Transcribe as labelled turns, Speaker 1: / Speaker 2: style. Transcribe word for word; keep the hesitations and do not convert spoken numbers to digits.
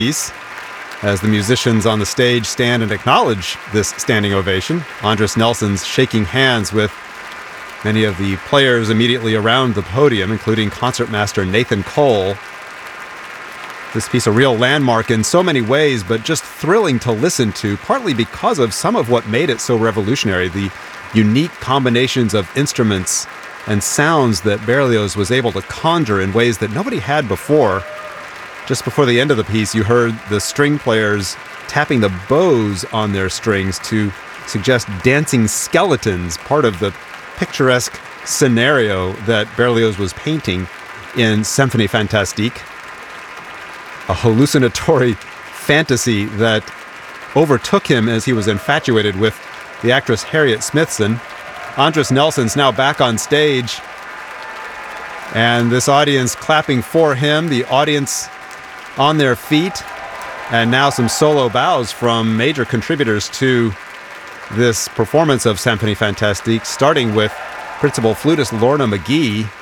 Speaker 1: piece as the musicians on the stage stand and acknowledge this standing ovation. Andris Nelson's shaking hands with many of the players immediately around the podium, including concertmaster Nathan Cole. This piece a real landmark in so many ways, but just thrilling to listen to, partly because of some of what made it so revolutionary, the unique combinations of instruments and sounds that Berlioz was able to conjure in ways that nobody had before. Just before the end of the piece, you heard the string players tapping the bows on their strings to suggest dancing skeletons, part of the picturesque scenario that Berlioz was painting in Symphonie Fantastique, a hallucinatory fantasy that overtook him as he was infatuated with the actress Harriet Smithson. Andris Nelson's now back on stage, and this audience clapping for him, the audience on their feet, and now some solo bows from major contributors to this performance of Symphonie Fantastique, starting with principal flutist Lorna McGee,